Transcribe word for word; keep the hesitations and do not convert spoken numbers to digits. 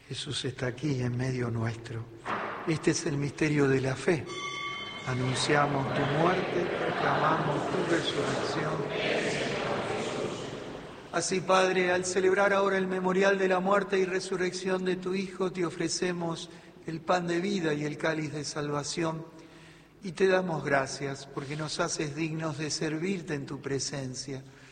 Jesús está aquí en medio nuestro. Este es el misterio de la fe. Anunciamos tu muerte, proclamamos tu resurrección. Así, Padre, al celebrar ahora el memorial de la muerte y resurrección de tu Hijo, te ofrecemos el pan de vida y el cáliz de salvación, y te damos gracias porque nos haces dignos de servirte en tu presencia.